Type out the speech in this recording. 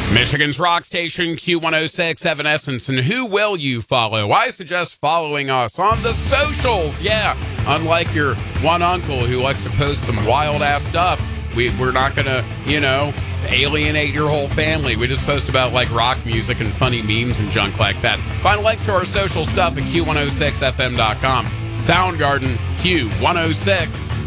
Michigan's rock station, Q106 Evanescence. And who will you follow? I suggest following us on the socials. Yeah, unlike your one uncle who likes to post some wild-ass stuff, we're not going to, alienate your whole family. We just post about, rock music and funny memes and junk like that. Find links to our social stuff at Q106FM.com. Soundgarden, Q106.